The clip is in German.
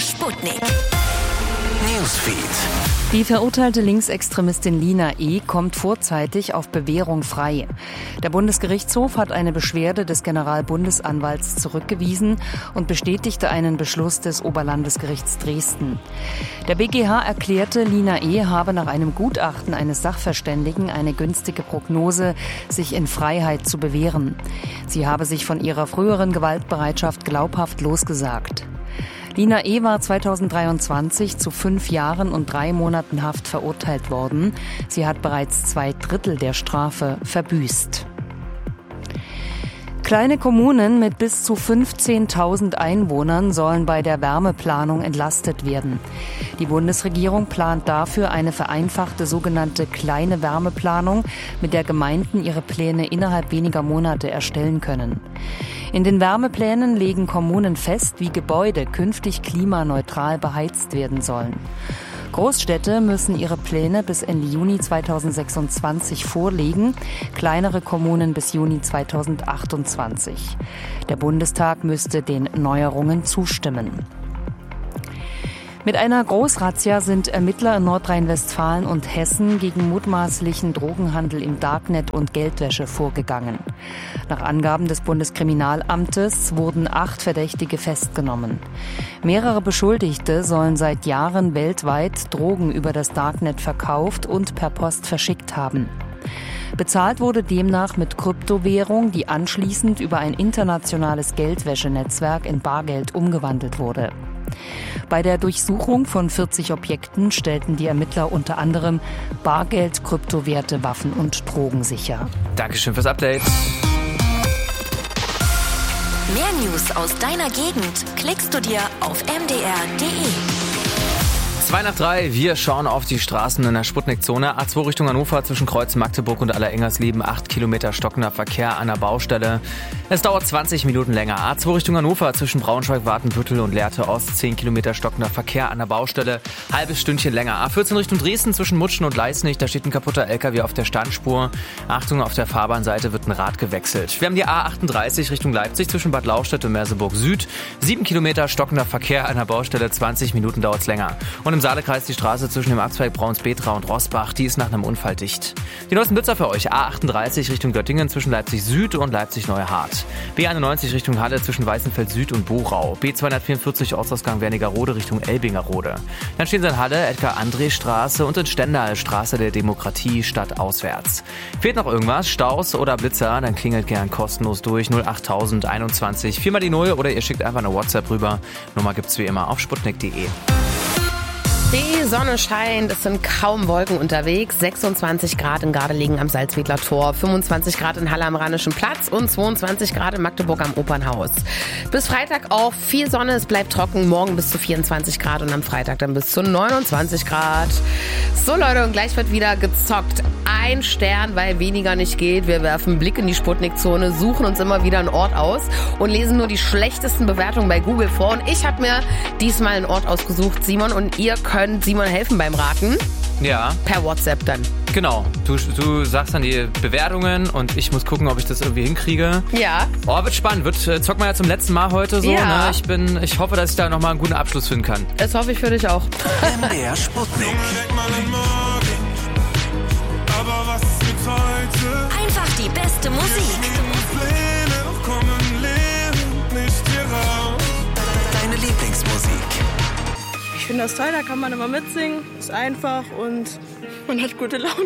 Sputnik Newsfeed. Die verurteilte Linksextremistin Lina E. kommt vorzeitig auf Bewährung frei. Der Bundesgerichtshof hat eine Beschwerde des Generalbundesanwalts zurückgewiesen und bestätigte einen Beschluss des Oberlandesgerichts Dresden. Der BGH erklärte, Lina E. habe nach einem Gutachten eines Sachverständigen eine günstige Prognose, sich in Freiheit zu bewähren. Sie habe sich von ihrer früheren Gewaltbereitschaft glaubhaft losgesagt. Lina E. war 2023 zu 5 Jahren und 3 Monaten Haft verurteilt worden. Sie hat bereits 2/3 der Strafe verbüßt. Kleine Kommunen mit bis zu 15.000 Einwohnern sollen bei der Wärmeplanung entlastet werden. Die Bundesregierung plant dafür eine vereinfachte sogenannte kleine Wärmeplanung, mit der Gemeinden ihre Pläne innerhalb weniger Monate erstellen können. In den Wärmeplänen legen Kommunen fest, wie Gebäude künftig klimaneutral beheizt werden sollen. Großstädte müssen ihre Pläne bis Ende Juni 2026 vorlegen, kleinere Kommunen bis Juni 2028. Der Bundestag müsste den Neuerungen zustimmen. Mit einer Großrazzia sind Ermittler in Nordrhein-Westfalen und Hessen gegen mutmaßlichen Drogenhandel im Darknet und Geldwäsche vorgegangen. Nach Angaben des Bundeskriminalamtes wurden 8 Verdächtige festgenommen. Mehrere Beschuldigte sollen seit Jahren weltweit Drogen über das Darknet verkauft und per Post verschickt haben. Bezahlt wurde demnach mit Kryptowährung, die anschließend über ein internationales Geldwäschenetzwerk in Bargeld umgewandelt wurde. Bei der Durchsuchung von 40 Objekten stellten die Ermittler unter anderem Bargeld, Kryptowerte, Waffen und Drogen sicher. Dankeschön fürs Update. Mehr News aus deiner Gegend klickst du dir auf mdr.de. 2:03, wir schauen auf die Straßen in der Sputnik-Zone. A2 Richtung Hannover zwischen Kreuz Magdeburg und Allerengersleben. 8 Kilometer stockender Verkehr an der Baustelle. Es dauert 20 Minuten länger. A2 Richtung Hannover zwischen Braunschweig, Watenbüttel und Lehrte Ost. 10 Kilometer stockender Verkehr an der Baustelle. Halbes Stündchen länger. A14 Richtung Dresden zwischen Mutschen und Leisnig. Da steht ein kaputter LKW auf der Standspur. Achtung, auf der Fahrbahnseite wird ein Rad gewechselt. Wir haben die A38 Richtung Leipzig zwischen Bad Lauchstädt und Merseburg Süd. 7 Kilometer stockender Verkehr an der Baustelle. 20 Minuten dauert es länger. Und im Saalekreis die Straße zwischen dem Abzweig Braunsbetra und Rossbach, die ist nach einem Unfall dicht. Die neuesten Blitzer für euch: A38 Richtung Göttingen zwischen Leipzig Süd und Leipzig Neuhardt. B91 Richtung Halle zwischen Weißenfeld Süd und Borau. B244 Ortsausgang Wernigerode Richtung Elbingerode. Dann stehen sie in Halle, Edgar-André-Straße und in Stendal, Straße der Demokratie, stadtauswärts. Fehlt noch irgendwas, Staus oder Blitzer, dann klingelt gern kostenlos durch 08021 4 mal die 0 oder ihr schickt einfach eine WhatsApp rüber. Nummer gibt's wie immer auf sputnik.de. Die Sonne scheint, es sind kaum Wolken unterwegs. 26 Grad in Gardelegen am Salzwedler Tor, 25 Grad in Halle am Rheinischen Platz und 22 Grad in Magdeburg am Opernhaus. Bis Freitag auch viel Sonne, es bleibt trocken. Morgen bis zu 24 Grad und am Freitag dann bis zu 29 Grad. So Leute, und gleich wird wieder gezockt. Ein Stern, weil weniger nicht geht. Wir werfen einen Blick in die Sputnik-Zone, suchen uns immer wieder einen Ort aus und lesen nur die schlechtesten Bewertungen bei Google vor. Und ich habe mir diesmal einen Ort ausgesucht, Simon, und ihr könnt Simon helfen beim Raten. Ja. Per WhatsApp dann. Genau. Du sagst dann die Bewertungen und ich muss gucken, ob ich das irgendwie hinkriege. Ja. Oh, wird spannend. Zocken wir ja zum letzten Mal heute so. Ja. Ne? Ich hoffe, dass ich da nochmal einen guten Abschluss finden kann. Das hoffe ich für dich auch. MDR Sputnik. Einfach die beste Musik. Deine Lieblingsmusik. Ich finde das toll, da kann man immer mitsingen, ist einfach und man hat gute Laune.